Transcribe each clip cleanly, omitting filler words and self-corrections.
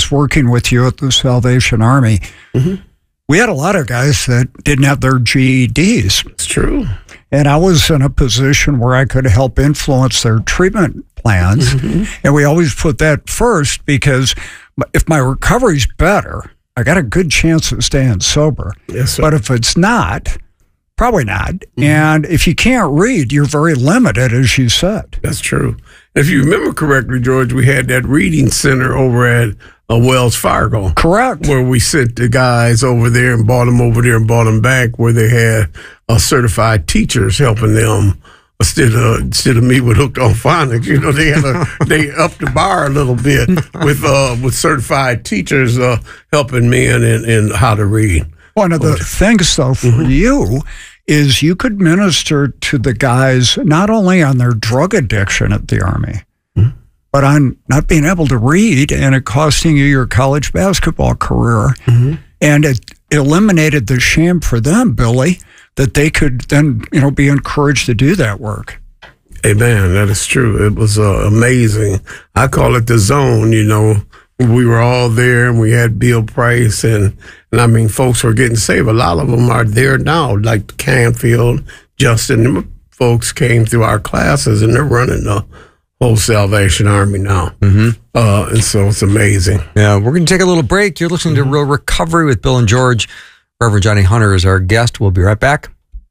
was working with you at the Salvation Army, we had a lot of guys that didn't have their GEDs. It's true. And I was in a position where I could help influence their treatment plans. And we always put that first, because if my recovery's better, I got a good chance of staying sober. Yes, sir. But if it's not, probably not. And if you can't read, you're very limited, as you said. That's true. If you remember correctly, George, we had that reading center over at Wells Fargo. Correct. Where we sent the guys over there and brought them over there and brought them back, where they had certified teachers helping them instead of me with Hooked on Phonics. You know, they upped the bar a little bit with certified teachers helping men in how to read. One of the things, though, for you is you could minister to the guys not only on their drug addiction at the Army, but on not being able to read and it costing you your college basketball career. And it eliminated the shame for them, Billy, that they could then, be encouraged to do that work. Amen. That is true. It was amazing. I call it the zone, We were all there, and we had Bill Price, and I mean, folks were getting saved. A lot of them are there now, like Canfield, Justin. Them folks came through our classes, and they're running the whole Salvation Army now. And so it's amazing. Yeah, we're going to take a little break. You're listening to Real Recovery with Bill and George. Reverend Johnny Hunter is our guest. We'll be right back.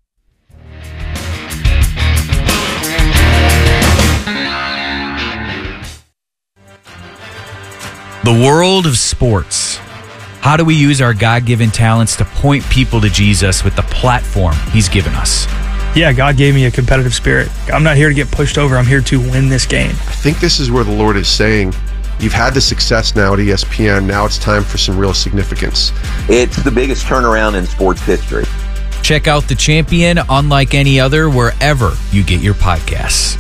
The world of sports. How do we use our God-given talents to point people to Jesus with the platform He's given us? Yeah, God gave me a competitive spirit. I'm not here to get pushed over. I'm here to win this game. I think this is where the Lord is saying, you've had the success now at ESPN. Now it's time for some real significance. It's the biggest turnaround in sports history. Check out The Champion, unlike any other, wherever you get your podcasts.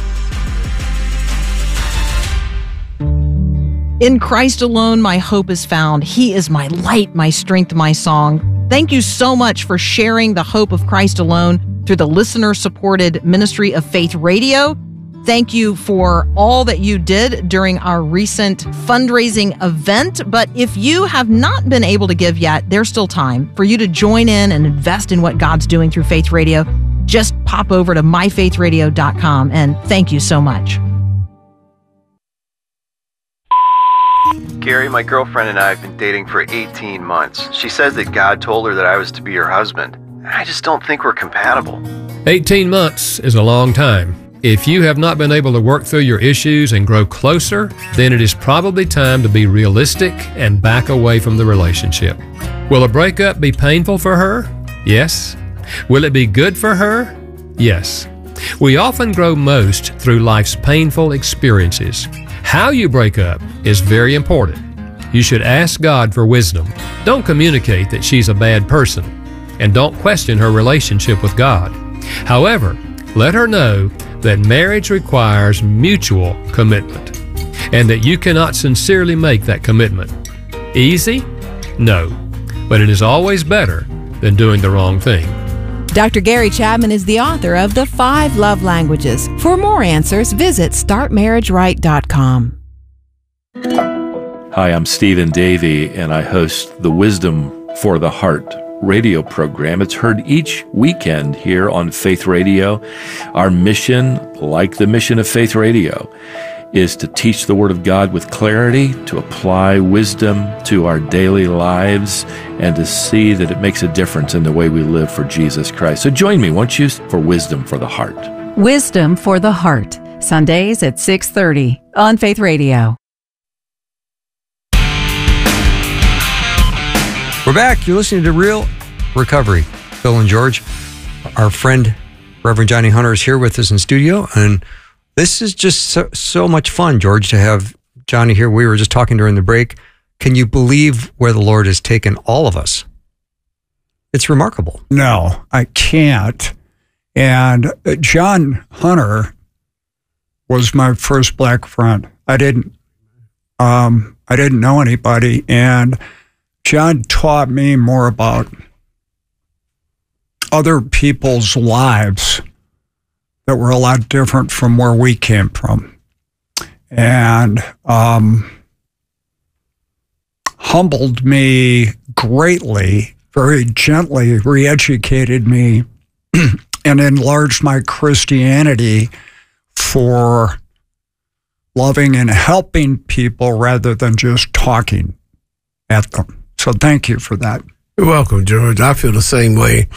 In Christ alone, my hope is found. He is my light, my strength, my song. Thank you so much for sharing the hope of Christ alone through the listener-supported Ministry of Faith Radio. Thank you for all that you did during our recent fundraising event. But if you have not been able to give yet, there's still time for you to join in and invest in what God's doing through Faith Radio. Just pop over to myfaithradio.com, and thank you so much. Gary, my girlfriend and I have been dating for 18 months. She says that God told her that I was to be her husband. I just don't think we're compatible. 18 months is a long time. If you have not been able to work through your issues and grow closer, then it is probably time to be realistic and back away from the relationship. Will a breakup be painful for her? Yes. Will it be good for her? Yes. We often grow most through life's painful experiences. How you break up is very important. You should ask God for wisdom. Don't communicate that she's a bad person, and don't question her relationship with God. However, let her know that marriage requires mutual commitment, and that you cannot sincerely make that commitment. Easy? No. But it is always better than doing the wrong thing. Dr. Gary Chapman is the author of The 5 Love Languages. For more answers, visit StartMarriageRight.com. Hi, I'm Stephen Davey, and I host the Wisdom for the Heart radio program. It's heard each weekend here on Faith Radio. Our mission, like the mission of Faith Radio, is to teach the Word of God with clarity, to apply wisdom to our daily lives, and to see that it makes a difference in the way we live for Jesus Christ. So join me, won't you, for Wisdom for the Heart. Wisdom for the Heart, Sundays at 6:30 on Faith Radio. We're back. You're listening to Real Recovery. Bill and George, our friend Reverend Johnny Hunter is here with us in studio, and this is just so much fun, George, to have Johnny here. We were just talking during the break. Can you believe where the Lord has taken all of us? It's remarkable. No, I can't. And John Hunter was my first black friend. I didn't know anybody, and John taught me more about other people's lives that were a lot different from where we came from. And humbled me greatly, very gently re-educated me, and enlarged my Christianity for loving and helping people rather than just talking at them. So thank you for that. You're welcome, George. I feel the same way.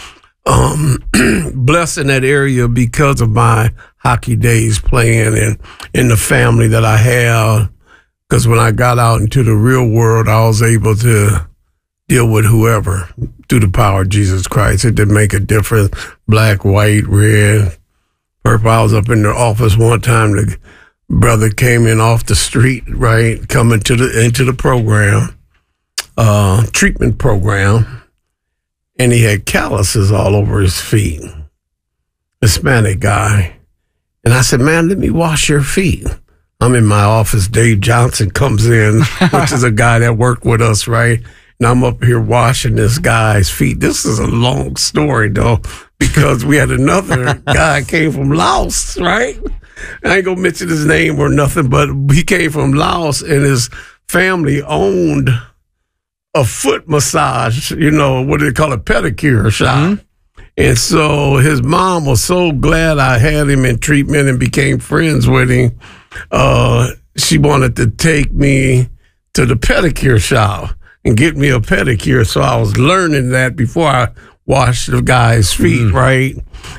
Blessed in that area because of my hockey days playing and in the family that I have. Because when I got out into the real world, I was able to deal with whoever through the power of Jesus Christ. It didn't make a difference. Black, white, red, purple. I was up in the office one time. The brother came in off the street, right, coming into the program, treatment program, and he had calluses all over his feet. Hispanic guy. And I said, man, let me wash your feet. I'm in my office. Dave Johnson comes in, which is a guy that worked with us, right? And I'm up here washing this guy's feet. This is a long story, though, because we had another guy came from Laos, right? I ain't gonna mention his name or nothing, but he came from Laos, and his family owned a foot massage, you know, what do they call it, pedicure shop. Mm-hmm. And so his mom was so glad I had him in treatment and became friends with him. She wanted to take me to the pedicure shop and get me a pedicure. So I was learning that before I washed the guy's feet, right?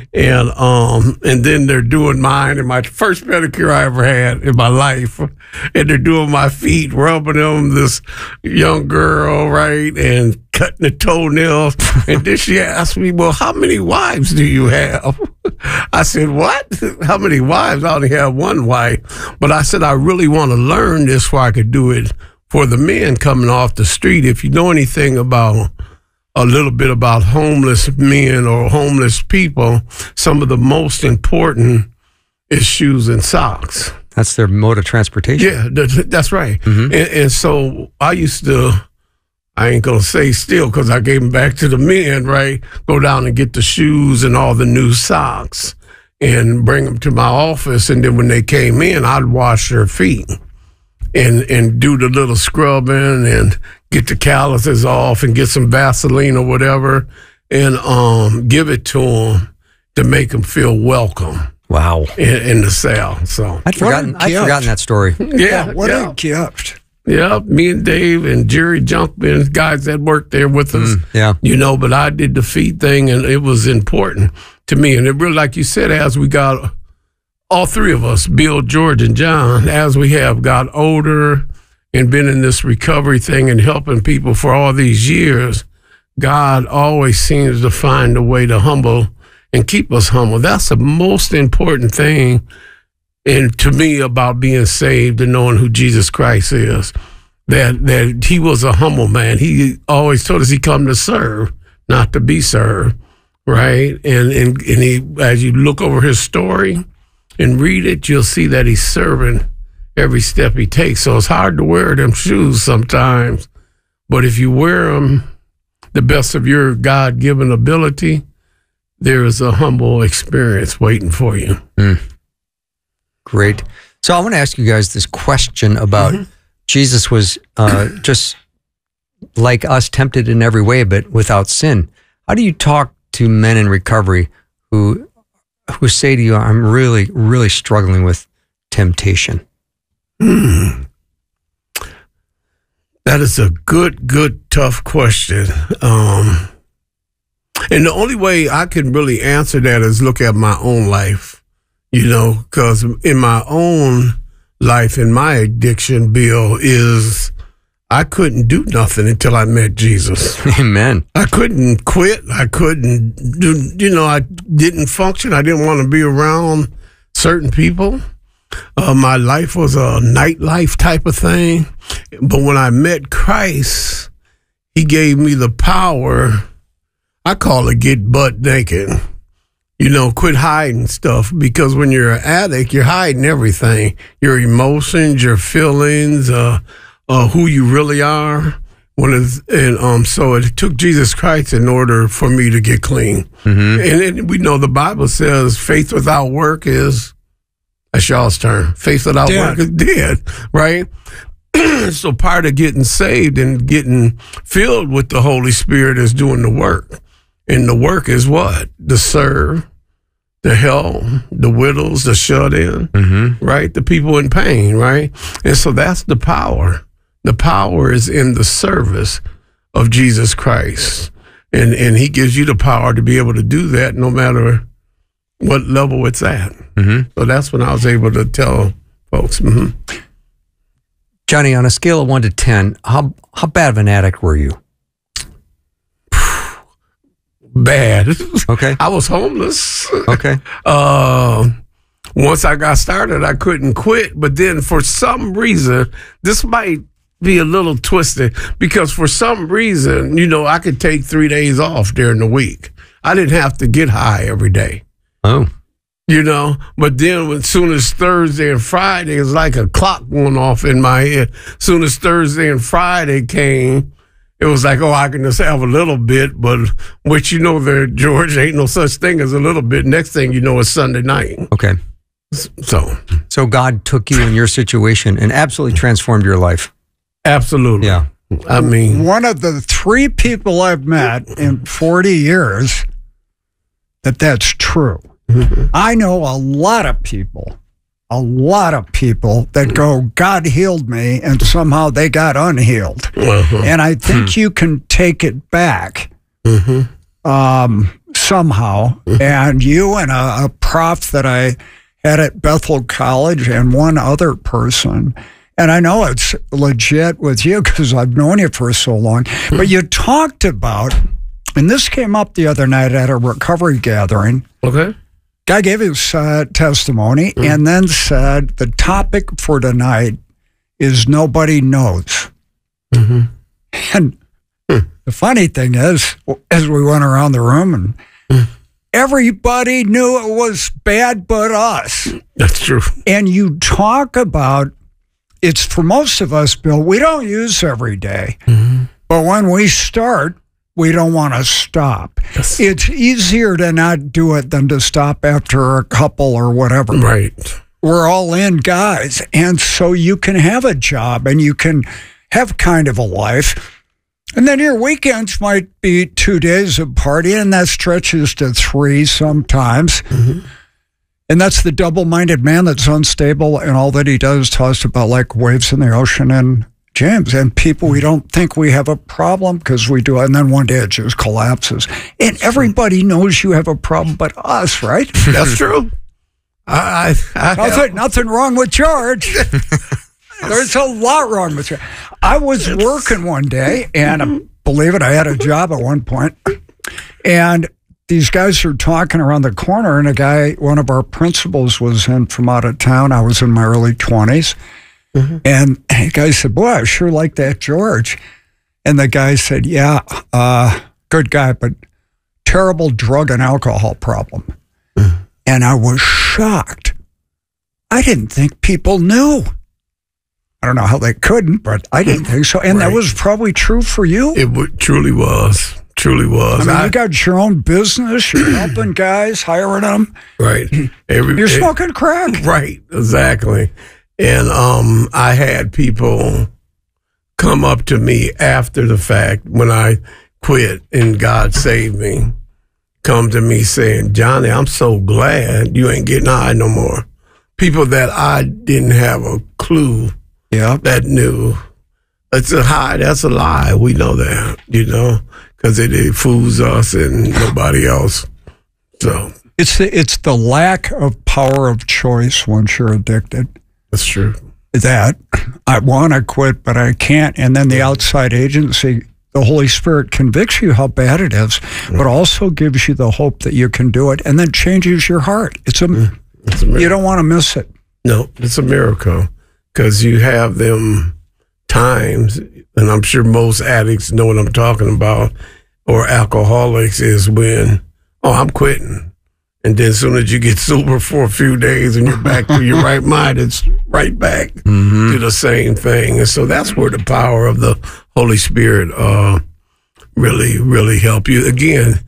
And then they're doing mine, and my first pedicure I ever had in my life. And they're doing my feet, rubbing them, this young girl, right? And cutting the toenails. And then she asked me, well, how many wives do you have? I said, what? How many wives? I only have one wife. But I said, I really want to learn this so I could do it for the men coming off the street. If you know anything about a little bit about homeless men or homeless people, some of the most important is shoes and socks. That's their mode of transportation. Yeah, that's right. Mm-hmm. And so I used to, I ain't going to say still because I gave them back to the men, right? Go down and get the shoes and all the new socks and bring them to my office. And then when they came in, I'd wash their feet and do the little scrubbing and get the calluses off and get some Vaseline or whatever and give it to them to make them feel welcome. Wow. In the cell. So I'd forgotten that story. Yeah. What a gift. Yeah, me and Dave and Jerry Junkman, guys that worked there with us. Yeah. You know, but I did the feet thing and it was important to me. And it really, like you said, as we got, all three of us, Bill, George, and John, as we have got older and been in this recovery thing and helping people for all these years, God always seems to find a way to humble and keep us humble. That's the most important thing, and to me, about being saved and knowing who Jesus Christ is. That he was a humble man. He always told us he come to serve, not to be served, right? And he, as you look over his story and read it, you'll see that he's serving every step he takes. So it's hard to wear them shoes sometimes, but if you wear them the best of your God-given ability, there is a humble experience waiting for you. Great. So I want to ask you guys this question about Jesus was just like us, tempted in every way, but without sin. How do you talk to men in recovery who say to you, I'm really, really struggling with temptation? That is a good, tough question. And the only way I can really answer that is look at my own life, you know, because in my own life, in my addiction, Bill, is I couldn't do nothing until I met Jesus. Amen. I couldn't quit. I couldn't do, you know, I didn't function. I didn't want to be around certain people. My life was a nightlife type of thing. But when I met Christ, he gave me the power. I call it get butt naked. You know, quit hiding stuff, because when you're an addict, you're hiding everything. Your emotions, your feelings, who you really are. So it took Jesus Christ in order for me to get clean. And we know the Bible says faith without work is, that's y'all's term, faith without work is dead, right? So part of getting saved and getting filled with the Holy Spirit is doing the work. And the work is what? To serve, to help the widows, the shut-in, right? The people in pain, right? And so that's the power. The power is in the service of Jesus Christ. And he gives you the power to be able to do that no matter what level it's at. So that's when I was able to tell folks. Johnny, on a scale of 1 to 10, how bad of an addict were you? Bad. Okay. I was homeless. Okay. Once I got started, I couldn't quit. But then for some reason, this might be a little twisted, because for some reason, I could take 3 days off during the week. I didn't have to get high every day. Oh. But then as soon as Thursday and Friday, it's like a clock going off in my head. As soon as Thursday and Friday came, it was like, I can just have a little bit, but which there, George, ain't no such thing as a little bit. Next thing you know, it's Sunday night. Okay. So God took you in your situation and absolutely transformed your life. Absolutely. Yeah. I mean, one of the 3 people I've met in 40 years that's true. I know a lot of people that go, God healed me, and somehow they got unhealed. And I think you can take it back somehow. And you and a prof that I had at Bethel College and one other person, and I know it's legit with you because I've known you for so long, but you talked about, and this came up the other night at a recovery gathering. Okay. Guy gave his testimony and then said, the topic for tonight is nobody knows. And the funny thing is, as we went around the room, and everybody knew it was bad but us. That's true. And you talk about, it's for most of us, Bill, we don't use every day. But when we start, we don't want to stop. Yes. It's easier to not do it than to stop after a couple or whatever. Right. We're all in, guys. And so you can have a job and you can have kind of a life. And then your weekends might be 2 days of partying, and that stretches to 3 sometimes. And that's the double-minded man that's unstable, and all that he does tossed about like waves in the ocean and James, and people, we don't think we have a problem because we do, and then one day it just collapses. And everybody knows you have a problem but us, right? That's true. Nothing wrong with George. There's a lot wrong with you. I was working one day, and believe it, I had a job at one point, and these guys are talking around the corner, and a guy, one of our principals, was in from out of town. I was in my early 20s. And the guy said, boy, I sure like that George. And the guy said, yeah, good guy, but terrible drug and alcohol problem. And I was shocked. I didn't think people knew. I don't know how they couldn't, but I didn't think so. And that was probably true for you. It truly was. Truly was. I mean, you got your own business. You're helping guys, hiring them. Right. You're smoking crack. Right. Exactly. And I had people come up to me after the fact when I quit and God saved me, come to me saying, Johnny, I'm so glad you ain't getting high no more. People that I didn't have a clue that knew. It's a high, that's a lie. We know that, because it fools us and nobody else. So it's the lack of power of choice once you're addicted. That's true. That I want to quit, but I can't. And then the outside agency, the Holy Spirit, convicts you how bad it is, but also gives you the hope that you can do it, and then changes your heart. It's a you don't want to miss it. No, it's a miracle, because you have them times, and I'm sure most addicts know what I'm talking about, or alcoholics, is when, I'm quitting. And then as soon as you get sober for a few days and you're back to your right mind, it's right back to the same thing. And so that's where the power of the Holy Spirit really, really help you. Again,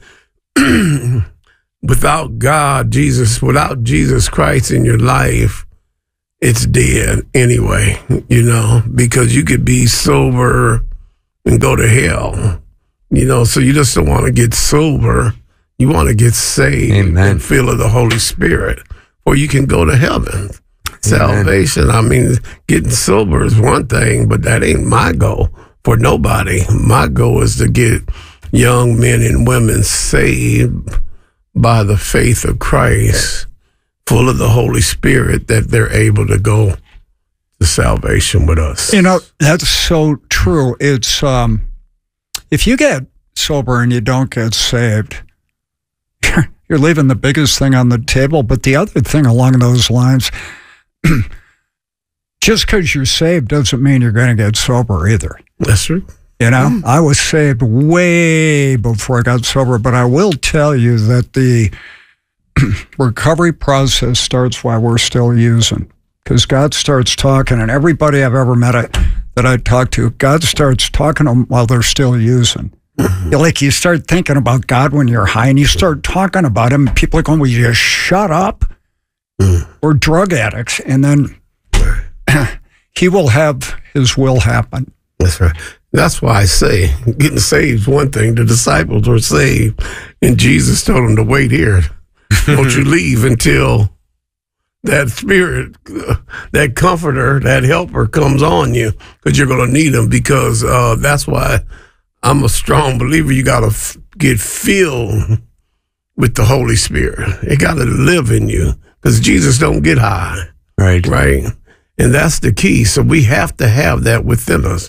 without God, without Jesus Christ in your life, it's dead anyway, because you could be sober and go to hell, so you just don't want to get sober. You want to get saved and filled with the Holy Spirit, or you can go to heaven. Salvation. I mean, getting sober is one thing, but that ain't my goal for nobody. My goal is to get young men and women saved by the faith of Christ, full of the Holy Spirit, that they're able to go to salvation with us. That's so true. It's if you get sober and you don't get saved, you're leaving the biggest thing on the table. But the other thing along those lines, just because you're saved doesn't mean you're going to get sober either. That's true. I was saved way before I got sober, but I will tell you that the recovery process starts while we're still using, because God starts talking, and everybody I've ever met that I talk to, God starts talking to them while they're still using. Like, you start thinking about God when you're high, and you start talking about him, people are going, will you just shut up? We're drug addicts, and then he will have his will happen. That's right. That's why I say getting saved is one thing. The disciples were saved, and Jesus told them to wait here. Don't you leave until that Spirit, that Comforter, that Helper comes on you, because you're going to need him. Because that's why I'm a strong believer. You got to get filled with the Holy Spirit. It got to live in you, because Jesus don't get high. Right. And that's the key. So we have to have that within us.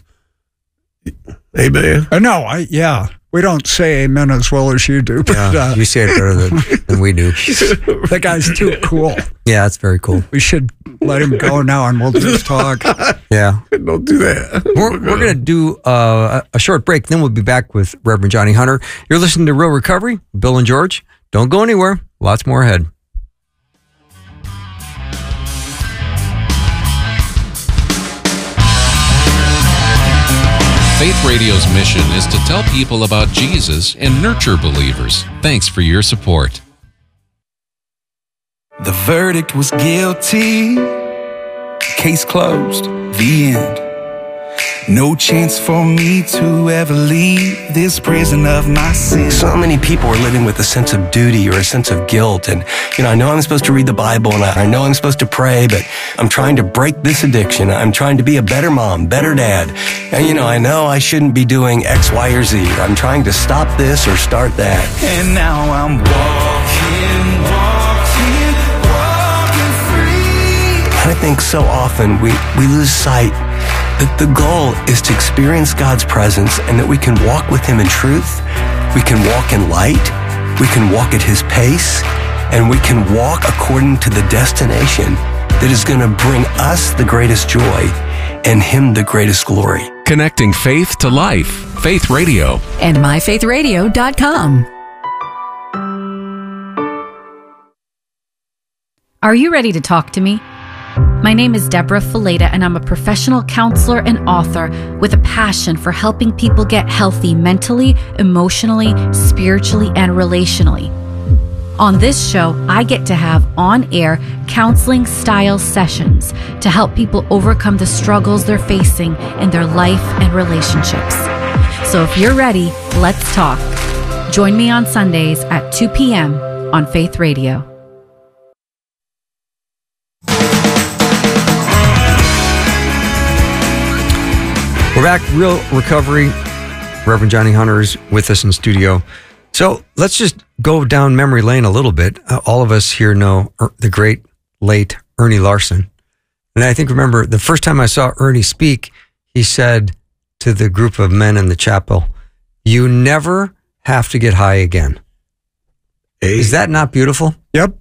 Amen. No, we don't say amen as well as you do. But, you say it better than we do. That guy's too cool. Yeah, that's very cool. We should let him go now, and we'll just talk. Yeah. Don't do that. We're going to do a short break, then we'll be back with Reverend Johnny Hunter. You're listening to Real Recovery, Bill and George. Don't go anywhere. Lots more ahead. Faith Radio's mission is to tell people about Jesus and nurture believers. Thanks for your support. The verdict was guilty. Case closed. The end. No chance for me to ever leave this prison of my sin. So many people are living with a sense of duty or a sense of guilt. And, I know I'm supposed to read the Bible and I know I'm supposed to pray, but I'm trying to break this addiction. I'm trying to be a better mom, better dad. And, I know I shouldn't be doing X, Y, or Z. I'm trying to stop this or start that. And now I'm walking free. And I think so often we lose sight that the goal is to experience God's presence, and that we can walk with him in truth, we can walk in light, we can walk at his pace, and we can walk according to the destination that is going to bring us the greatest joy and him the greatest glory. Connecting faith to life. Faith Radio. And myfaithradio.com. Are you ready to talk to me? My name is Deborah Fileta, and I'm a professional counselor and author with a passion for helping people get healthy mentally, emotionally, spiritually, and relationally. On this show, I get to have on-air counseling style sessions to help people overcome the struggles they're facing in their life and relationships. So if you're ready, let's talk. Join me on Sundays at 2 p.m. on Faith Radio. We're back, Real Recovery. Reverend Johnny Hunter is with us in studio. So let's just go down memory lane a little bit. All of us here know the great, late Ernie Larson. And I think, remember, the first time I saw Ernie speak, he said to the group of men in the chapel, "You never have to get high again." Hey. Is that not beautiful? Yep.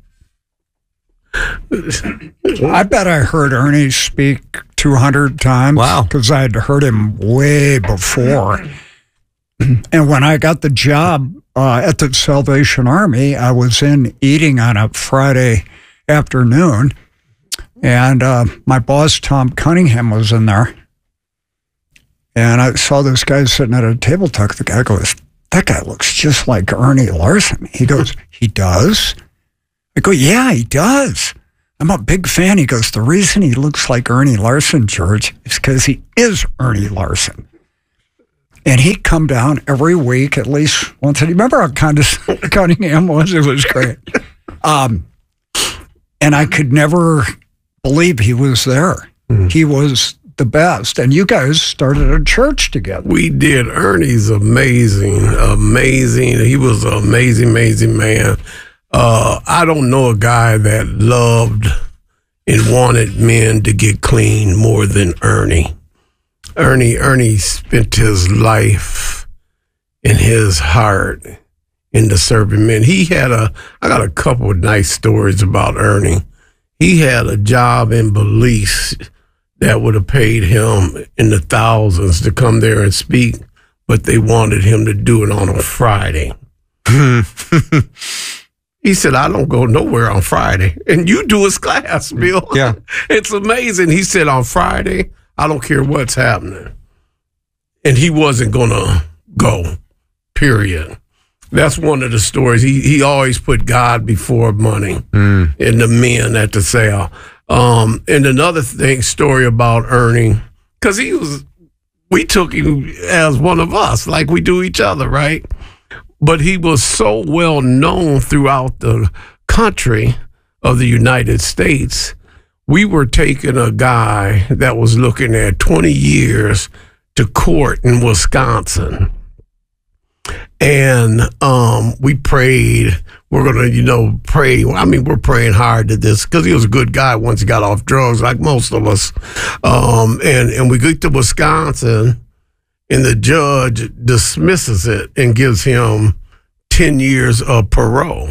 I bet I heard Ernie speak 200 times. Wow. Because I'd heard him way before. And when I got the job at the Salvation Army, I was in eating on a Friday afternoon, and my boss, Tom Cunningham, was in there. And I saw this guy sitting at a table talk. The guy goes, "That guy looks just like Ernie Larson." He goes, "He does?" I go, "Yeah, he does." I'm a big fan. He goes, the reason he looks like Ernie Larson, George, is because he is Ernie Larson. And he'd come down every week, at least once. And you remember how condescending Cunningham was? It was great. And I could never believe he was there. He was the best. And you guys started a church together. We did. Ernie's amazing. He was an amazing man. I don't know a guy that loved and wanted men to get clean more than Ernie. Ernie spent his life and his heart into serving men. I got a couple of nice stories about Ernie. He had a job in Belize that would have paid him in the thousands to come there and speak, but they wanted him to do it on a Friday. He said, I don't go nowhere on Friday. And you do his class, Bill. Yeah. It's amazing. He said, on Friday, I don't care what's happening. And he wasn't going to go, period. That's one of the stories. He always put God before money and the men at the sale. And another story about Ernie, because we took him as one of us, like we do each other, right? But he was so well known throughout the country of the United States. We were taking a guy that was looking at 20 years to court in Wisconsin. And we prayed. We're going to, pray. I mean, we're praying hard to this because he was a good guy once he got off drugs, like most of us. And we get to Wisconsin, and the judge dismisses it and gives him 10 years of parole.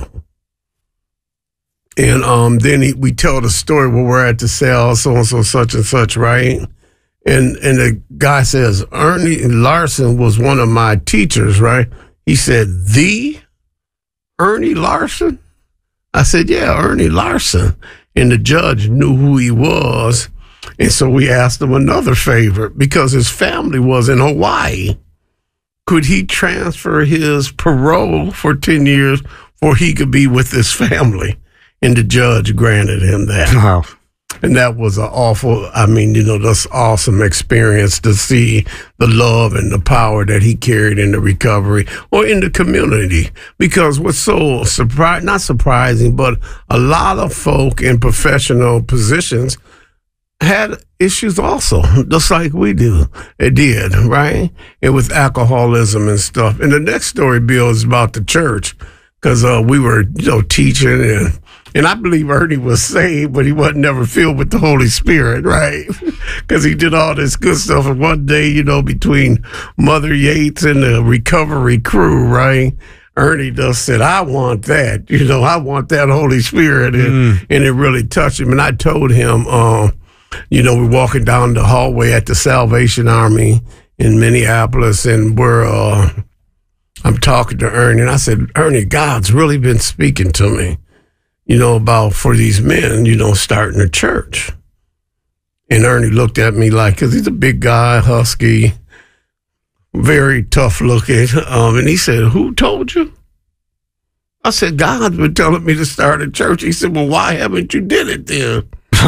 And then we tell the story where we're at the cell, so-and-so, such and such, right? And the guy says, Ernie Larson was one of my teachers, right? He said, the Ernie Larson? I said, yeah, Ernie Larson. And the judge knew who he was. And so we asked him another favor because his family was in Hawaii. Could he transfer his parole for 10 years before he could be with his family? And the judge granted him that. Wow. And that was this awesome experience to see the love and the power that he carried in the recovery or in the community. Because what's so not surprising, but a lot of folk in professional positions had issues also, just like we do. It did, right? And with alcoholism and stuff. And the next story, Bill, is about the church. Because we were, teaching and I believe Ernie was saved, but he wasn't never filled with the Holy Spirit, right? Because he did all this good stuff. And one day, between Mother Yates and the recovery crew, right? Ernie just said, I want that. I want that Holy Spirit. And it really touched him. And I told him, we're walking down the hallway at the Salvation Army in Minneapolis, and I'm talking to Ernie, and I said, Ernie, God's really been speaking to me, about for these men, starting a church. And Ernie looked at me because he's a big guy, husky, very tough looking. And he said, who told you? I said, God's been telling me to start a church. He said, well, why haven't you did it then?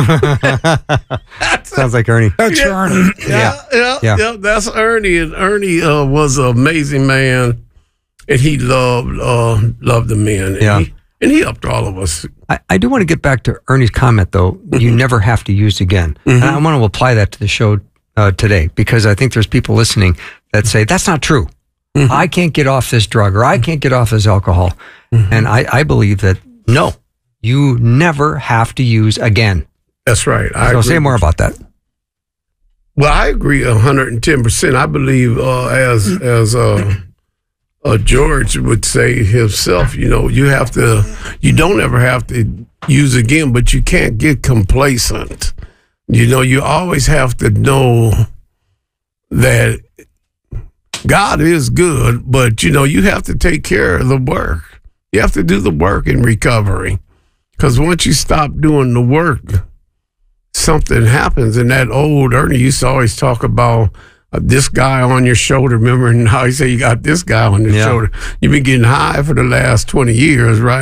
Sounds like Ernie. That's Ernie. Yeah, that's Ernie. And Ernie was an amazing man. And he loved the men. And he helped all of us. I do want to get back to Ernie's comment, though. You never have to use again. And I want to apply that to the show today, because I think there's people listening that say, that's not true. I can't get off this drug, or I can't get off this alcohol. And I believe that, no, you never have to use again. That's right. So say more about that. Well, I agree 110%. I believe as George would say himself, you don't ever have to use again, but you can't get complacent. You always have to know that God is good, but you have to take care of the work. You have to do the work in recovery, because once you stop doing the work, something happens. And that old Ernie used to always talk about this guy on your shoulder. Remember, and how he said you got this guy on your shoulder. You've been getting high for the last 20 years, right?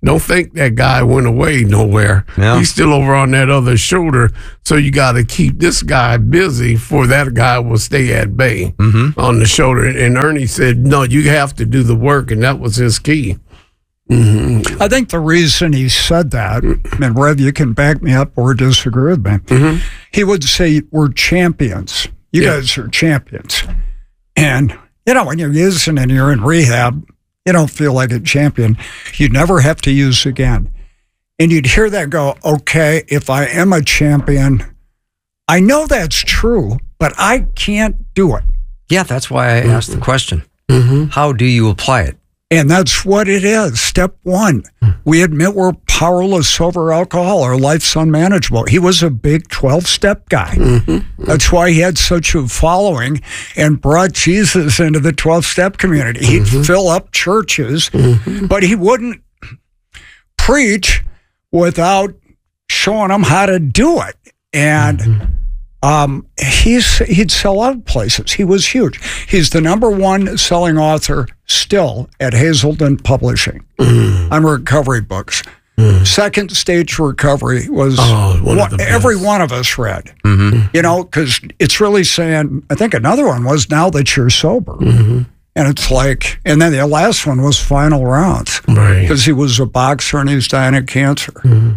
don't think that guy went away nowhere. Yeah. He's still over on that other shoulder. So you got to keep this guy busy for that guy will stay at bay on the shoulder. And Ernie said, no, you have to do the work. And that was his key. I think the reason he said that, and Rev, you can back me up or disagree with me, he would say, we're champions. You guys are champions. And, you know, when you're using and you're in rehab, you don't feel like a champion. You never have to use again. And you'd hear that go, okay, if I am a champion, I know that's true, but I can't do it. Yeah, that's why I asked the question. How do you apply it? And that's what it is. Step one, we admit we're powerless over alcohol. Our life's unmanageable. He was a big 12-step guy. That's why he had such a following and brought Jesus into the 12-step community. He'd fill up churches, but he wouldn't preach without showing them how to do it. And he'd sell out places. He was huge. He's the #1 selling author still at Hazelden Publishing on recovery books. Second Stage Recovery was every one of us read. You know, because it's really saying, I think another one was Now That You're Sober. And it's like, and then the last one was Final Rounds. Because he was a boxer and he was dying of cancer.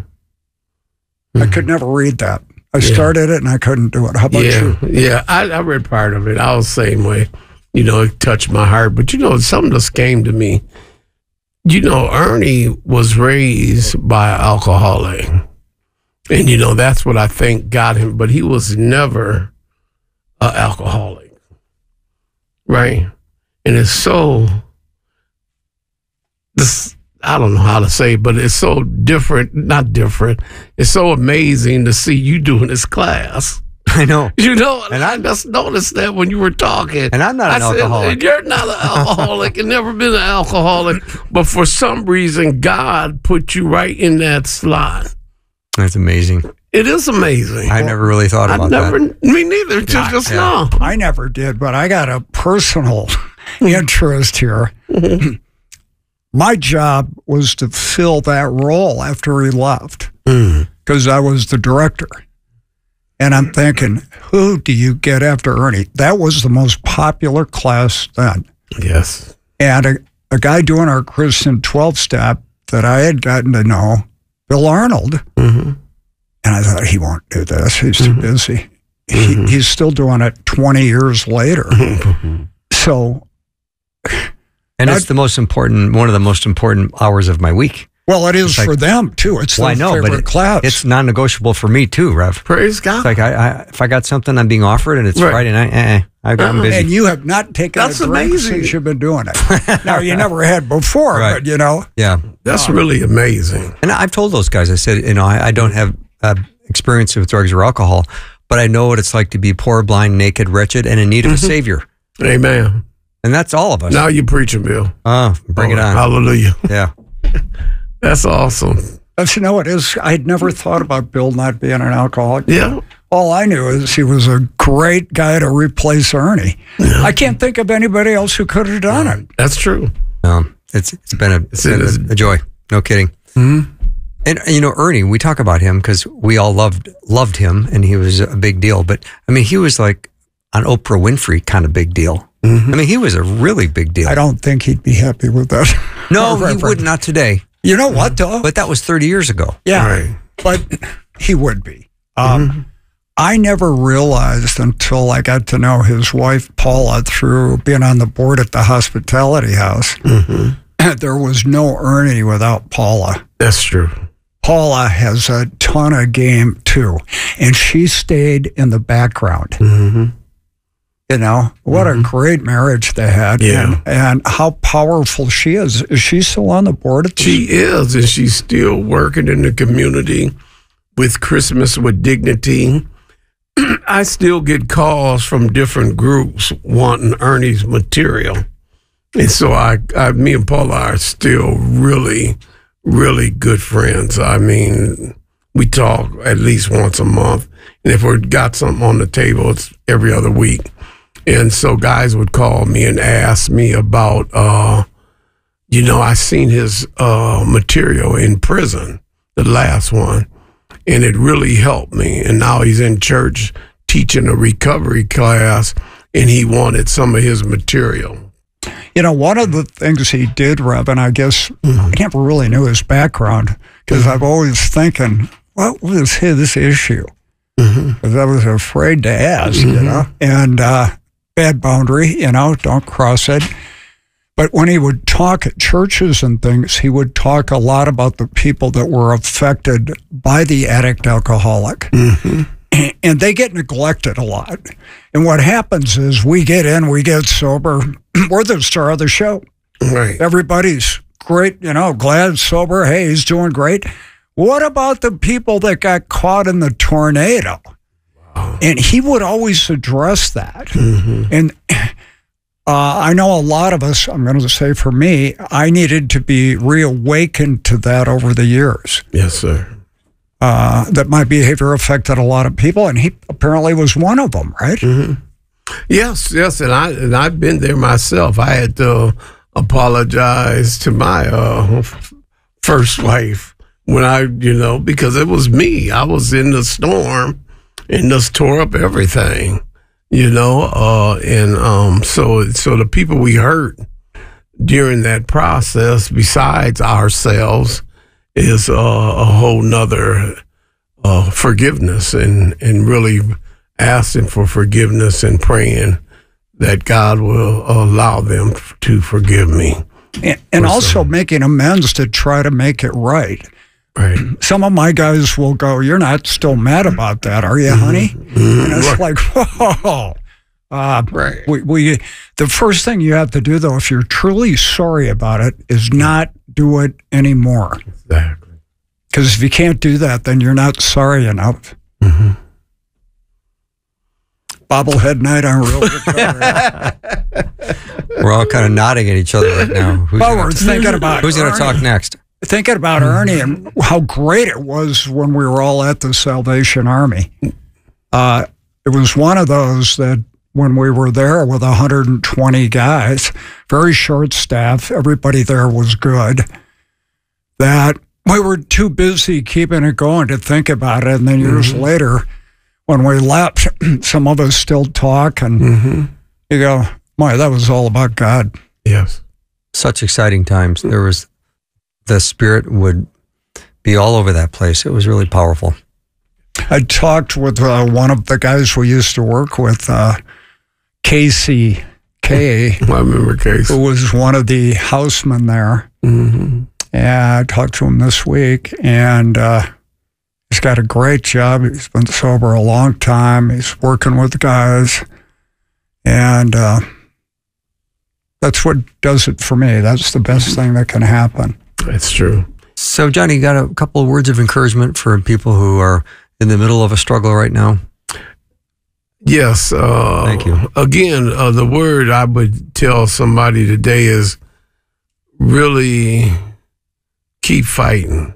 I could never read that. I started it and I couldn't do it. How about you? Yeah, I read part of it. I was the same way. You know, it touched my heart. But, you know, something just came to me. You know, Ernie was raised by an alcoholic. And, you know, that's what I think got him. But he was never an alcoholic. Right? And it's so, I don't know how to say, but it's so different, not different. It's so amazing to see you doing this class. I know. You know, and I just noticed that when you were talking. And I'm not an alcoholic. You're not an alcoholic and never been an alcoholic. But for some reason, God put you right in that slot. That's amazing. It is amazing. I never really thought about that. Me neither, just now. I never did, but I got a personal interest here. My job was to fill that role after he left because I was the director. And I'm thinking, who do you get after Ernie? That was the most popular class then. Yes. And a guy doing our Christian 12-step that I had gotten to know, Bill Arnold. And I thought, he won't do this. He's too busy. He's still doing it 20 years later. So... And it's the most important, one of the most important hours of my week. Well, it is for them, too. It's their favorite class. It's non-negotiable for me, too, Rev. Praise God. It's like, if I got something I'm being offered and it's Friday night, I'm busy. And you have not taken a drink since you've been doing it. Now, you never had before, but, you know. Yeah. That's really amazing. And I've told those guys, I said, you know, I don't have experience with drugs or alcohol, but I know what it's like to be poor, blind, naked, wretched, and in need of a Savior. Amen. And that's all of us. Now you're preaching, Bill. Bring it on. Hallelujah. Yeah. That's awesome. You know what is? I'd never thought about Bill not being an alcoholic. Yeah. All I knew is he was a great guy to replace Ernie. Yeah. I can't think of anybody else who could have done it. That's true. It's been a joy. No kidding. And, you know, Ernie, we talk about him because we all loved him and he was a big deal. But, I mean, he was like an Oprah Winfrey kind of big deal. I mean, he was a really big deal. I don't think he'd be happy with that. No, he would not today. You know what, though? But that was 30 years ago. Yeah, right. But he would be. I never realized until I got to know his wife, Paula, through being on the board at the hospitality house. There was no Ernie without Paula. That's true. Paula has a ton of game, too. And she stayed in the background. You know, what a great marriage they had. Yeah. And how powerful she is. Is she still on the board? She is, and she's still working in the community with Christmas with Dignity. I still get calls from different groups wanting Ernie's material. And so me and Paula are still really, really good friends. I mean, we talk at least once a month. And if we've got something on the table, it's every other week. And so guys would call me and ask me about, you know, I seen his material in prison, the last one, and it really helped me. And now he's in church teaching a recovery class, and he wanted some of his material. You know, one of the things he did, Rev, and I guess I never really knew his background, because I've always thinking, what was his issue? Because I was afraid to ask, you know, and bad boundary, you know, don't cross it. But when he would talk at churches and things, he would talk a lot about the people that were affected by the addict alcoholic. And they get neglected a lot. And what happens is we get in, we get sober, we're the star of the show. Right. Everybody's great, you know, glad, sober, hey, he's doing great. What about the people that got caught in the tornado? Wow. And he would always address that. And I know a lot of us, I'm going to say for me, I needed to be reawakened to that over the years. Yes, sir. That my behavior affected a lot of people, and he apparently was one of them, right? Yes, and I've been there myself. I had to apologize to my first wife when because it was me. I was in the storm and just tore up everything, so the people we hurt during that process, besides ourselves, is a whole nother forgiveness and really asking for forgiveness and praying that God will allow them to forgive me. And also making amends to try to make it right. Right. Some of my guys will go, "You're not still mad about that, are you, honey?" And it's like, whoa. Right. The first thing you have to do, though, if you're truly sorry about it, is not do it anymore. Exactly. Because if you can't do that, then you're not sorry enough. Bobblehead night on Real Recovery. We're all kind of nodding at each other right now. We're thinking about who's going to talk next? Thinking about Ernie and how great it was when we were all at the Salvation Army. It was one of those that when we were there with 120 guys, very short staff, everybody there was good, that we were too busy keeping it going to think about it. And then years later, when we left, some of us still talk, and you go, "My, that was all about God." Yes. Such exciting times. The Spirit would be all over that place. It was really powerful. I talked with one of the guys we used to work with, Casey K. I remember Casey. Who was one of the housemen there. And I talked to him this week, and he's got a great job. He's been sober a long time. He's working with guys, and that's what does it for me. That's the best thing that can happen. That's true. So, Johnny, you got a couple of words of encouragement for people who are in the middle of a struggle right now? Yes. Thank you. Again, the word I would tell somebody today is really keep fighting.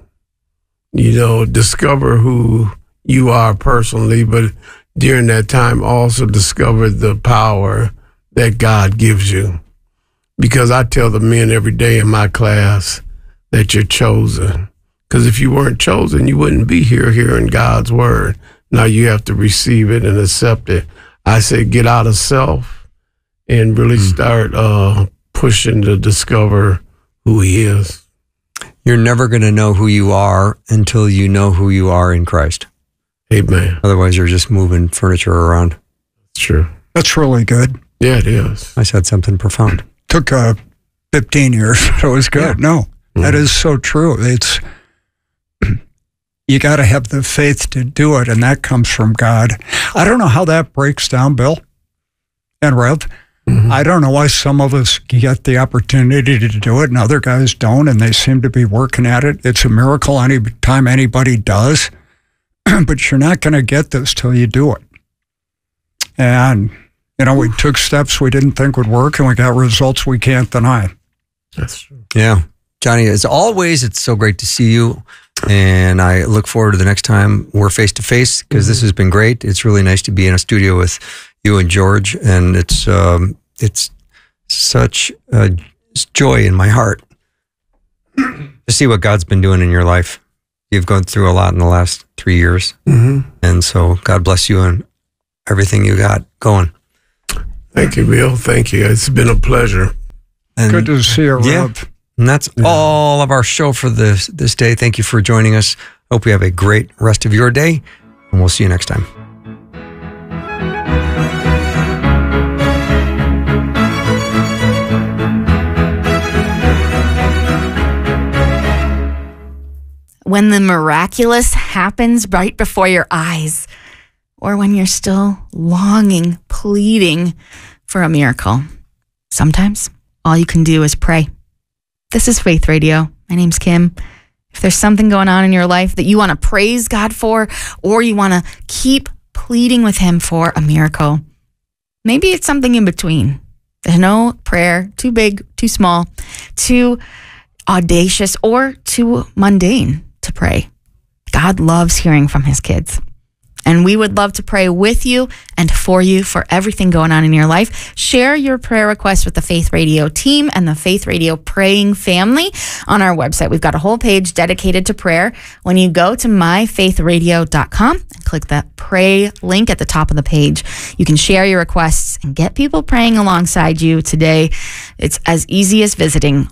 Discover who you are personally, but during that time also discover the power that God gives you. Because I tell the men every day in my class that you're chosen. Because if you weren't chosen, you wouldn't be here hearing God's word. Now you have to receive it and accept it. I say get out of self and really start pushing to discover who he is. You're never going to know who you are until you know who you are in Christ. Amen. Otherwise, you're just moving furniture around. It's true. That's really good. Yeah, it is. I said something profound. Took 15 years, but it was good. Yeah. No, that is so true. It's you got to have the faith to do it, and that comes from God. I don't know how that breaks down, Bill and Rev. I don't know why some of us get the opportunity to do it and other guys don't, and they seem to be working at it. It's a miracle any time anybody does, but you're not going to get this till you do it. And, we took steps we didn't think would work, and we got results we can't deny. That's true. Yeah. Johnny, as always, it's so great to see you, and I look forward to the next time we're face-to-face, because this has been great. It's really nice to be in a studio with you and George, and it's such a joy in my heart to see what God's been doing in your life. You've gone through a lot in the last 3 years. And so God bless you and everything you got going. Thank you, Bill. Thank you. It's been a pleasure. And good to see you, Rob. Yeah, and that's all of our show for this day. Thank you for joining us. Hope you have a great rest of your day, and we'll see you next time. When the miraculous happens right before your eyes, or when you're still longing, pleading for a miracle, sometimes all you can do is pray. This is Faith Radio. My name's Kim. If there's something going on in your life that you want to praise God for, or you want to keep pleading with Him for a miracle, maybe it's something in between. There's no prayer too big, too small, too audacious, or too mundane to pray. God loves hearing from His kids. And we would love to pray with you and for you for everything going on in your life. Share your prayer requests with the Faith Radio team and the Faith Radio praying family on our website. We've got a whole page dedicated to prayer. When you go to myfaithradio.com and click that pray link at the top of the page, you can share your requests and get people praying alongside you today. It's as easy as visiting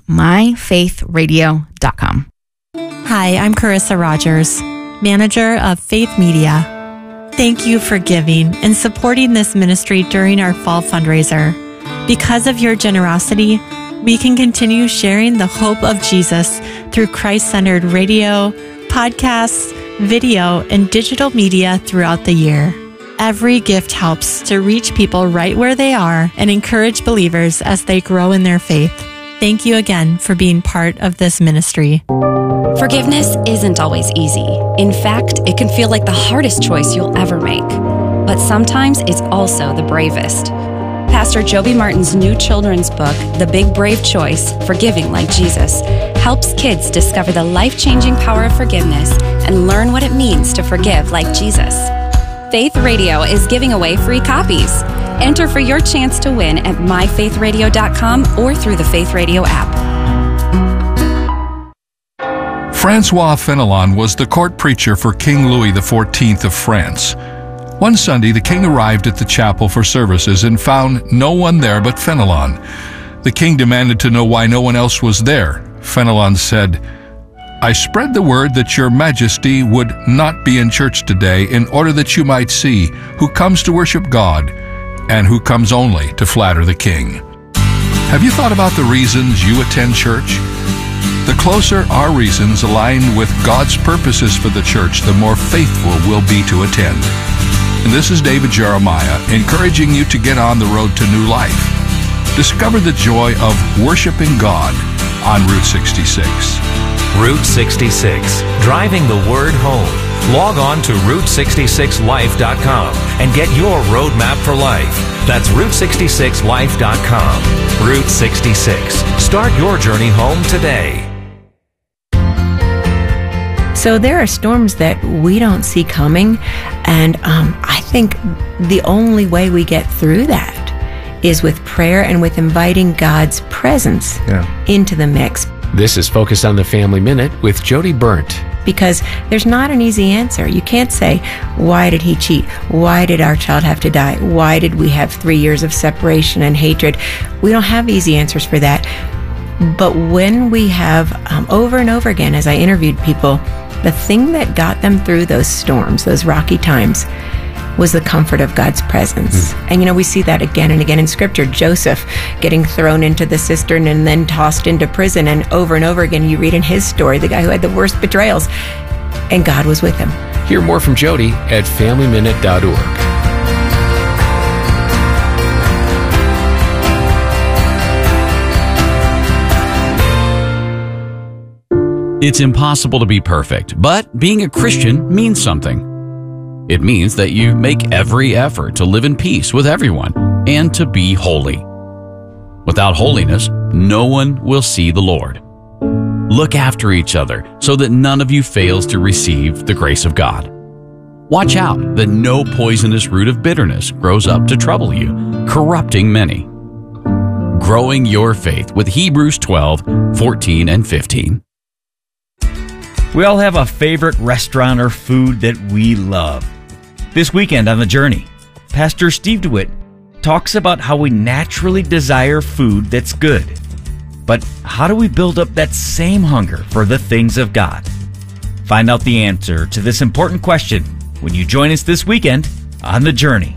myfaithradio.com. Hi, I'm Carissa Rogers, manager of Faith Media. Thank you for giving and supporting this ministry during our fall fundraiser. Because of your generosity, we can continue sharing the hope of Jesus through Christ-centered radio, podcasts, video, and digital media throughout the year. Every gift helps to reach people right where they are and encourage believers as they grow in their faith. Thank you again for being part of this ministry. Forgiveness isn't always easy. In fact, it can feel like the hardest choice you'll ever make. But sometimes it's also the bravest. Pastor Joby Martin's new children's book, The Big Brave Choice, Forgiving Like Jesus, helps kids discover the life-changing power of forgiveness and learn what it means to forgive like Jesus. Faith Radio is giving away free copies. Enter for your chance to win at myfaithradio.com or through the Faith Radio app. Francois Fenelon was the court preacher for King Louis XIV of France. One Sunday, the king arrived at the chapel for services and found no one there but Fenelon. The king demanded to know why no one else was there. Fenelon said, "I spread the word that your majesty would not be in church today in order that you might see who comes to worship God and who comes only to flatter the king." Have you thought about the reasons you attend church? The closer our reasons align with God's purposes for the church, the more faithful we'll be to attend. And this is David Jeremiah, encouraging you to get on the road to new life. Discover the joy of worshiping God on Route 66. Route 66, driving the word home. Log on to Route66Life.com and get your roadmap for life. That's Route66Life.com. Route 66. Start your journey home today. So there are storms that we don't see coming, and I think the only way we get through that is with prayer and with inviting God's presence into the mix. This is Focus on the Family Minute with Jody Burnt. Because there's not an easy answer. You can't say, why did he cheat? Why did our child have to die? Why did we have 3 years of separation and hatred? We don't have easy answers for that. But when we have, over and over again, as I interviewed people, the thing that got them through those storms, those rocky times, was the comfort of God's presence. And we see that again and again in Scripture. Joseph getting thrown into the cistern and then tossed into prison, and over again you read in his story, the guy who had the worst betrayals, and God was with him. Hear more from Jody at FamilyMinute.org. It's impossible to be perfect, but being a Christian means something. It means that you make every effort to live in peace with everyone and to be holy. Without holiness, no one will see the Lord. Look after each other so that none of you fails to receive the grace of God. Watch out that no poisonous root of bitterness grows up to trouble you, corrupting many. Growing your faith with Hebrews 12, 14, and 15. We all have a favorite restaurant or food that we love. This weekend on The Journey, Pastor Steve DeWitt talks about how we naturally desire food that's good. But how do we build up that same hunger for the things of God? Find out the answer to this important question when you join us this weekend on The Journey.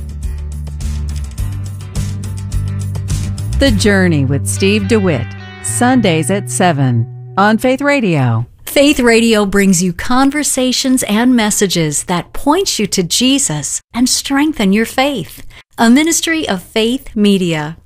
The Journey with Steve DeWitt, Sundays at 7 on Faith Radio. Faith Radio brings you conversations and messages that point you to Jesus and strengthen your faith. A ministry of Faith Media.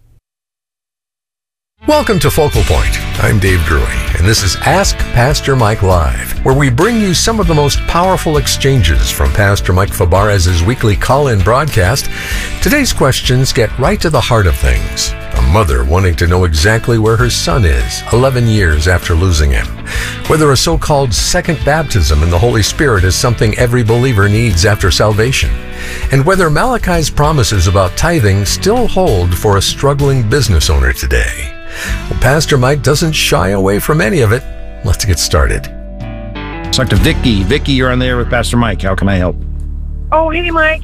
Welcome to Focal Point. I'm Dave Drury, and this is Ask Pastor Mike Live, where we bring you some of the most powerful exchanges from Pastor Mike Fabarez's weekly call-in broadcast. Today's questions get right to the heart of things. A mother wanting to know exactly where her son is 11 years after losing him. Whether a so-called second baptism in the Holy Spirit is something every believer needs after salvation. And whether Malachi's promises about tithing still hold for a struggling business owner today. Well, Pastor Mike doesn't shy away from any of it. Let's get started. Let's talk to Vicky. Vicky, you're on there with Pastor Mike. How can I help? Oh, hey, Mike.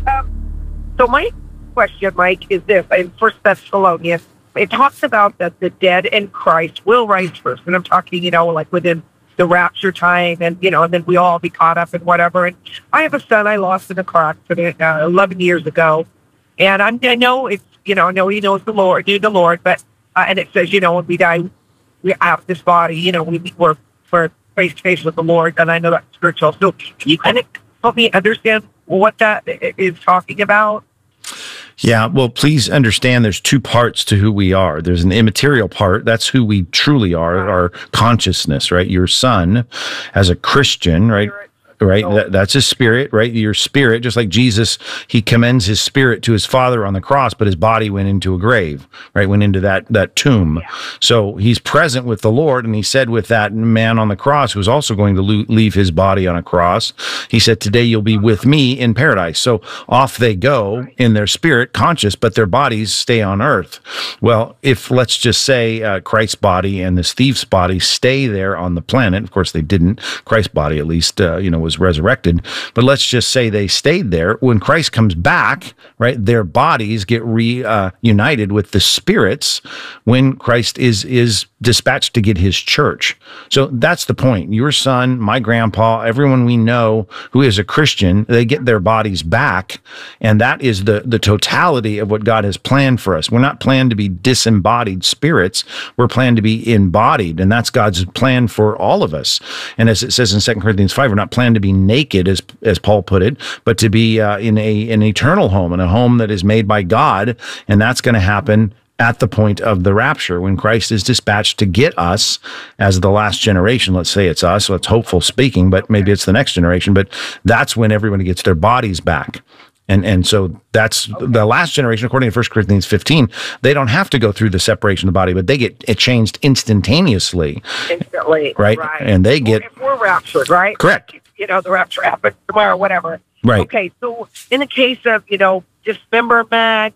So my question, Mike, is this. In 1 Thessalonians, it talks about that the dead in Christ will rise first. And I'm talking, like within the rapture time and, and then we all be caught up and whatever. And I have a son I lost in a car accident 11 years ago. And I know it's, I know he knows the Lord, but, and it says, when we die, we have this body, we're face to face with the Lord. And I know that's spiritual. So can you kind of help me understand what that is talking about? Yeah, well, please understand there's two parts to who we are. There's an immaterial part. That's who we truly are, our consciousness, right? Your son, as a Christian, right? Right. That's his spirit, right? Your spirit, just like Jesus, he commends his spirit to his Father on the cross, but his body went into a grave, right? Went into that tomb. Yeah. So he's present with the Lord. And he said with that man on the cross, who was also going to leave his body on a cross, he said, today you'll be with me in paradise. So off they go in their spirit, conscious, but their bodies stay on earth. Well, if let's just say Christ's body and this thief's body stay there on the planet, of course they didn't, Christ's body at least, was resurrected, but let's just say they stayed there. When Christ comes back, right, their bodies get reunited with the spirits when Christ is dispatched to get his church. So that's the point. Your son, my grandpa, everyone we know who is a Christian, they get their bodies back, and that is the totality of what God has planned for us. We're not planned to be disembodied spirits. We're planned to be embodied, and that's God's plan for all of us. And as it says in 2 Corinthians 5, we're not planned to be naked, as Paul put it, but to be in an eternal home, in a home that is made by God, and that's going to happen at the point of the rapture, when Christ is dispatched to get us as the last generation. Let's say it's us, so it's hopeful speaking, but maybe it's the next generation, but that's when everybody gets their bodies back. And so that's the last generation, according to 1 Corinthians 15, they don't have to go through the separation of the body, but they get it changed instantaneously. Instantly. Right? And they get... If we're raptured, right? Correct. The rapture happens tomorrow, whatever. Right. Okay, so in the case of, dismemberment,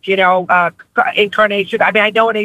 incarnation, I mean, I know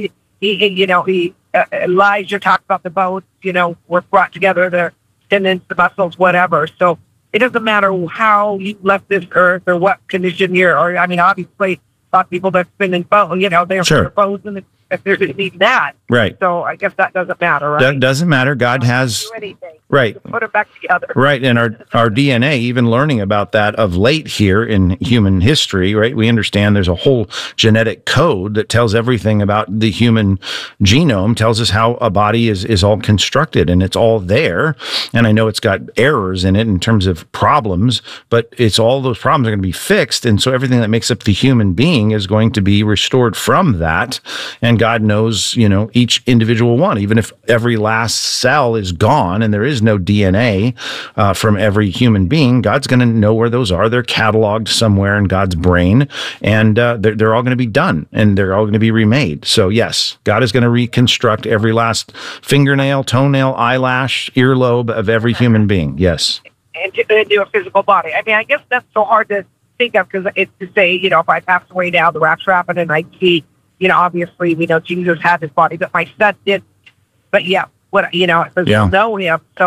Elijah talked about the bones, were brought together, the tendons, the muscles, whatever. So it doesn't matter how you left this earth or what condition obviously, a lot of people that's been in bones, they're frozen if there's even that. Right. So I guess that doesn't matter, right? That doesn't matter. God has... Do anything. Right. Put it back together. Right. And our DNA, even learning about that of late here in human history, right? We understand there's a whole genetic code that tells everything about the human genome, tells us how a body is all constructed, and it's all there. And I know it's got errors in it in terms of problems, but it's all those problems are going to be fixed. And so everything that makes up the human being is going to be restored from that. And God knows, each individual one, even if every last cell is gone and there is no DNA from every human being, God's going to know where those are. They're cataloged somewhere in God's brain, and they're all going to be done, and they're all going to be remade. So yes, God is going to reconstruct every last fingernail, toenail, eyelash, earlobe of every human being. Yes. And do a physical body. I mean, I guess that's so hard to think of, because it's to say, if I pass away now, the rapture happened, and I see, obviously we know Jesus had his body, but my son did. But yeah, it says know him. So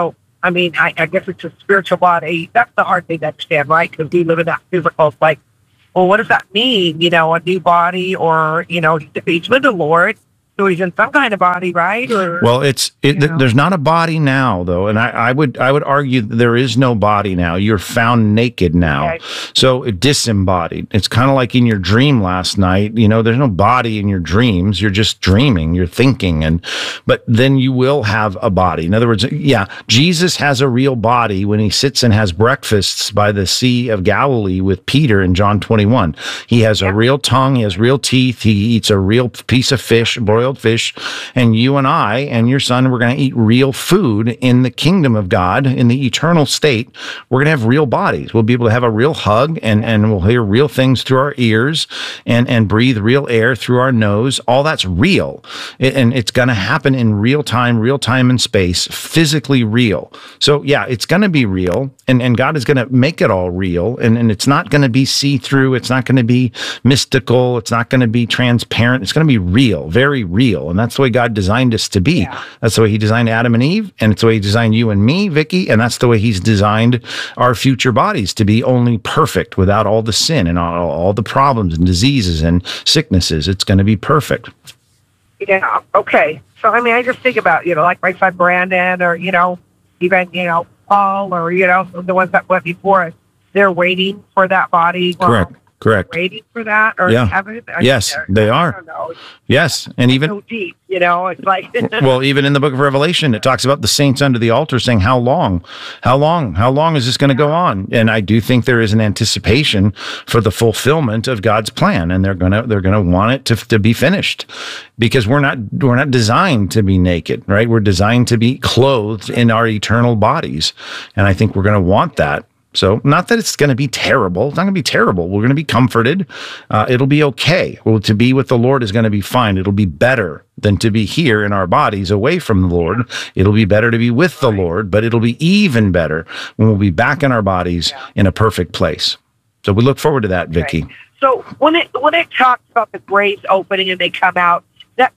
I mean, I guess it's a spiritual body. That's the hard thing to understand, right? Because we live in that physical. It's like, well, what does that mean? You know, a new body, or, you know, he's with the Lord, so he's in some kind of body, right? Or, well, there's not a body now, though, and I would argue that there is no body now. You're found naked now, okay. So disembodied. It's kind of like in your dream last night. You know, there's no body in your dreams. You're just dreaming. You're thinking, but then you will have a body. In other words, yeah, Jesus has a real body when he sits and has breakfasts by the Sea of Galilee with Peter in John 21. He has a real tongue. He has real teeth. He eats a real piece of fish, boiled fish, and you and I and your son, we're going to eat real food in the kingdom of God, in the eternal state. We're going to have real bodies. We'll be able to have a real hug, and we'll hear real things through our ears, and breathe real air through our nose. All that's real. And it's going to happen in real time and space, physically real. So yeah, it's going to be real, and God is going to make it all real, and it's not going to be see-through. It's not going to be mystical. It's not going to be transparent. It's going to be real, very real. And that's the way God designed us to be. Yeah. That's the way he designed Adam and Eve, and it's the way he designed you and me, Vicki, and that's the way he's designed our future bodies to be only perfect, without all the sin and all the problems and diseases and sicknesses. It's going to be perfect. Yeah. Okay. So, I mean, I just think about, you know, like my son Brandon, or, you know, even, you know, Paul, or, you know, the ones that went before us. They're waiting for that body. Correct. Waiting for that, or heaven? Yes, they are. I don't know. Yes, and even so deep, you know, it's like. Well, even in the book of Revelation, it talks about the saints under the altar saying, "How long? How long? How long is this going to go on?" And I do think there is an anticipation for the fulfillment of God's plan, and they're gonna want it to be finished, because we're not designed to be naked, right? We're designed to be clothed in our eternal bodies, and I think we're going to want that. So not that it's going to be terrible. It's not going to be terrible. We're going to be comforted. It'll be okay. Well, to be with the Lord is going to be fine. It'll be better than to be here in our bodies away from the Lord. It'll be better to be with the Lord, but it'll be even better when we'll be back in our bodies in a perfect place. So we look forward to that, Vicki. Right. So when it talks about the graves opening and they come out, that's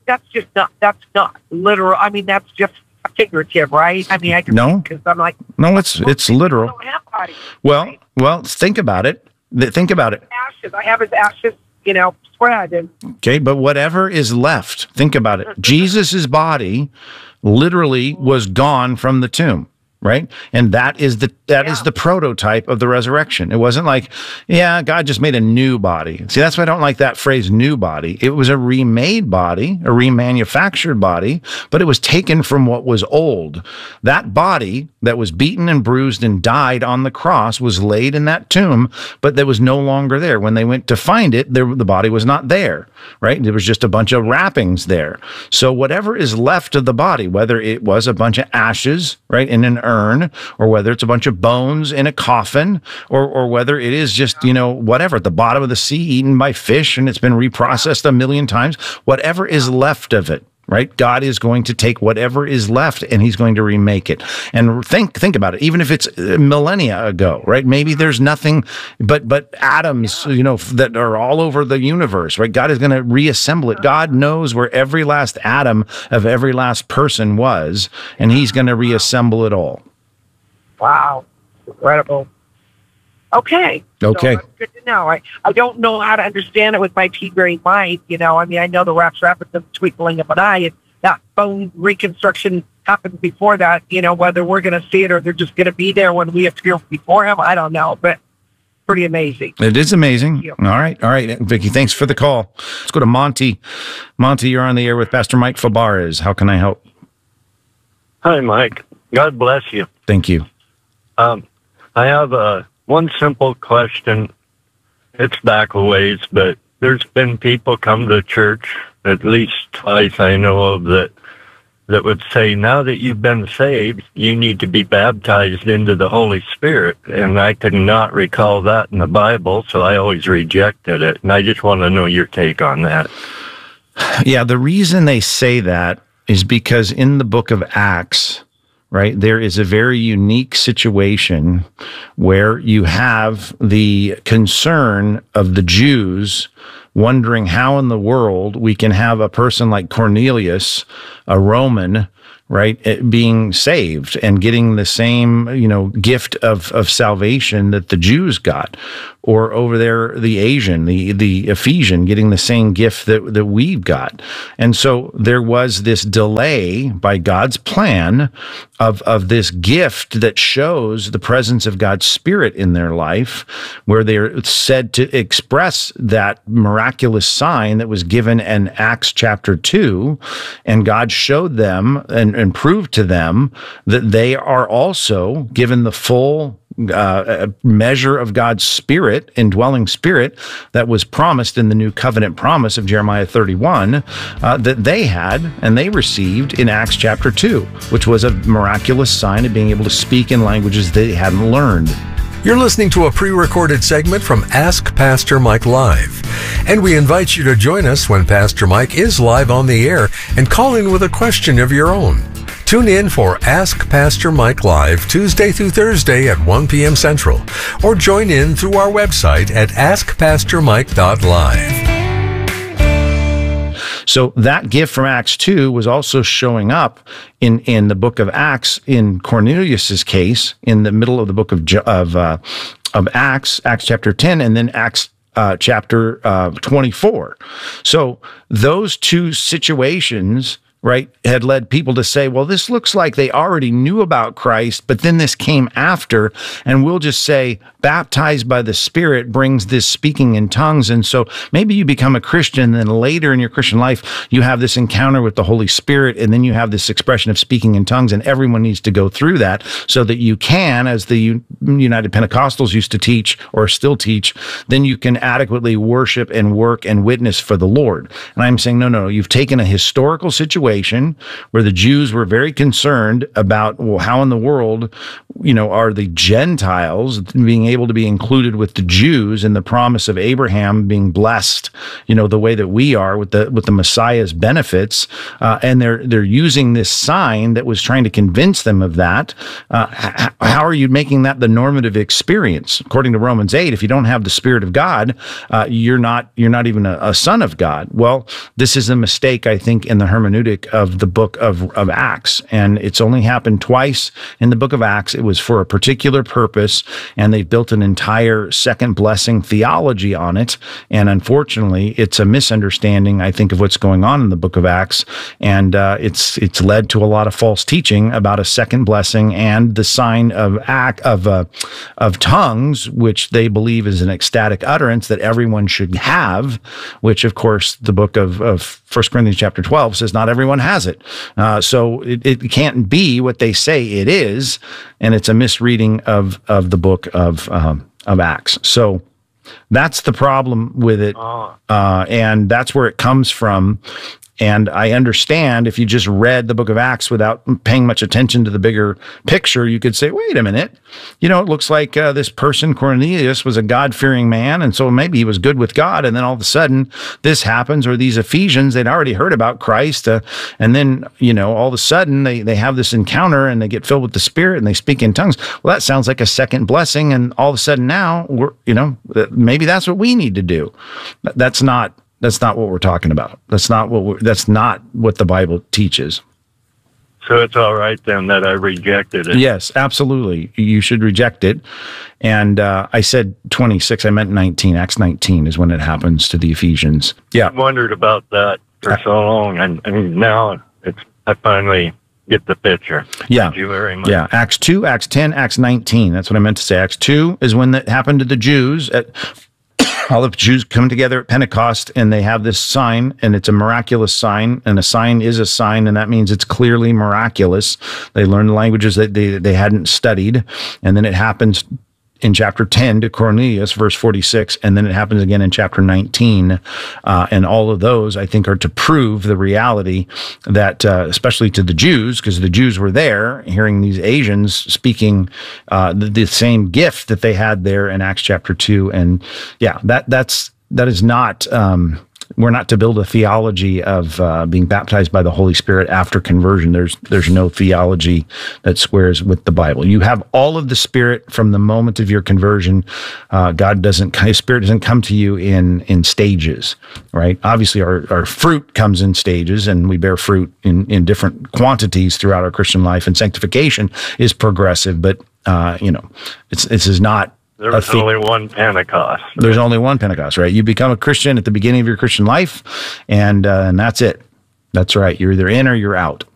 not literal. I mean, that's just figurative, right? I mean, I can because I'm like, no, it's literal. I don't have bodies, well, think about it. Think about it. Ashes. I have his ashes, you know, spread. Okay, but whatever is left, think about it. Jesus's body literally was gone from the tomb. Right. And that is the prototype of the resurrection. It wasn't like, yeah, God just made a new body. See, that's why I don't like that phrase, new body. It was a remade body, a remanufactured body, but it was taken from what was old. That body that was beaten and bruised and died on the cross was laid in that tomb, but that was no longer there. When they went to find it, the body was not there. Right. There was just a bunch of wrappings there. So whatever is left of the body, whether it was a bunch of ashes, right, in an urn, or whether it's a bunch of bones in a coffin, or whether it is just, you know, whatever, at the bottom of the sea eaten by fish and it's been reprocessed a million times, whatever is left of it, right? God is going to take whatever is left and he's going to remake it. And think about it. Even if it's millennia ago, right? Maybe there's nothing but atoms, you know, that are all over the universe, right? God is going to reassemble it. God knows where every last atom of every last person was, and he's going to reassemble it all. Wow. Incredible. Okay. So that's good to know. I don't know how to understand it with my pea-brain mind. You know, I mean, I know the rapture happens in the twinkling of an eye, and that bone reconstruction happened before that. You know, whether we're going to see it or they're just going to be there when we appear before him, I don't know. But pretty amazing. It is amazing. All right, Vicki, thanks for the call. Let's go to Monty. Monty, you're on the air with Pastor Mike Fabarez. How can I help? Hi, Mike. God bless you. Thank you. I have one simple question. It's back a ways, but there's been people come to church, at least twice I know of, that would say, now that you've been saved, you need to be baptized into the Holy Spirit. And I could not recall that in the Bible, so I always rejected it. And I just want to know your take on that. Yeah, the reason they say that is because in the book of Acts, right, there is a very unique situation where you have the concern of the Jews wondering how in the world we can have a person like Cornelius, a Roman, right? Being saved and getting the same, gift of salvation that the Jews got, or over there, the Asian, the Ephesian getting the same gift that we've got. And so there was this delay by God's plan of this gift that shows the presence of God's Spirit in their life, where they're said to express that miraculous sign that was given in Acts chapter 2. And God showed them and proved to them that they are also given the full measure of God's Spirit, indwelling Spirit, that was promised in the new covenant promise of Jeremiah 31, that they had and they received in Acts chapter 2, which was a miraculous sign of being able to speak in languages they hadn't learned. You're listening to a pre-recorded segment from Ask Pastor Mike Live, and we invite you to join us when Pastor Mike is live on the air and call in with a question of your own. Tune in for Ask Pastor Mike Live Tuesday through Thursday at 1 p.m. Central, or join in through our website at askpastormike.live. So that gift from Acts 2 was also showing up in the book of Acts in Cornelius's case, in the middle of the book of Acts chapter 10, and then Acts chapter 24. So those two situations, right, had led people to say, well, this looks like they already knew about Christ, but then this came after, and we'll just say, baptized by the Spirit brings this speaking in tongues. And so maybe you become a Christian, then later in your Christian life, you have this encounter with the Holy Spirit, and then you have this expression of speaking in tongues, and everyone needs to go through that so that you can, as the United Pentecostals used to teach, or still teach, then you can adequately worship and work and witness for the Lord. And I'm saying, no, you've taken a historical situation where the Jews were very concerned about, well, how in the world, are the Gentiles being able to be included with the Jews in the promise of Abraham being blessed, the way that we are with the Messiah's benefits, and they're using this sign that was trying to convince them of that. How are you making that the normative experience? According to Romans 8, if you don't have the Spirit of God, you're not even a son of God. Well, this is a mistake, I think, in the hermeneutic of the book of Acts, and it's only happened twice in the book of Acts. It was for a particular purpose, and they built an entire second blessing theology on it. And unfortunately, it's a misunderstanding, I think, of what's going on in the book of Acts, and it's led to a lot of false teaching about a second blessing and the sign of tongues, which they believe is an ecstatic utterance that everyone should have. Which, of course, the book of 1 Corinthians chapter 12 says not everyone has it. So it can't be what they say it is, and it's a misreading of the book of Acts. So that's the problem with it, and that's where it comes from. And I understand if you just read the book of Acts without paying much attention to the bigger picture, you could say, wait a minute, it looks like this person, Cornelius, was a God-fearing man, and so maybe he was good with God, and then all of a sudden this happens, or these Ephesians, they'd already heard about Christ, and then, all of a sudden they have this encounter, and they get filled with the Spirit, and they speak in tongues. Well, that sounds like a second blessing, and all of a sudden now, maybe that's what we need to do. That's not what we're talking about. That's not what the Bible teaches. So it's all right then that I rejected it. Yes, absolutely. You should reject it. And I said 26. I meant 19. Acts 19 is when it happens to the Ephesians. Yeah. I wondered about that for so long, and now I finally get the picture. Yeah. Thank you very much. Yeah. Acts 2, Acts 10, Acts 19. That's what I meant to say. Acts 2 is when that happened to the Jews. All the Jews come together at Pentecost, and they have this sign, and it's a miraculous sign, and a sign is a sign, and that means it's clearly miraculous. They learn the languages that they hadn't studied, and then it happens in chapter 10 to Cornelius, verse 46, and then it happens again in chapter 19. And all of those, I think, are to prove the reality that, especially to the Jews, because the Jews were there hearing these Asians speaking the same gift that they had there in Acts chapter 2. And yeah, that is not we're not to build a theology of being baptized by the Holy Spirit after conversion. There's no theology that squares with the Bible. You have all of the Spirit from the moment of your conversion. His Spirit doesn't come to you in stages, right? Obviously, our fruit comes in stages, and we bear fruit in different quantities throughout our Christian life. And sanctification is progressive, but this is not. There's only one Pentecost. There's only one Pentecost, right? You become a Christian at the beginning of your Christian life, and that's it. That's right. You're either in or you're out.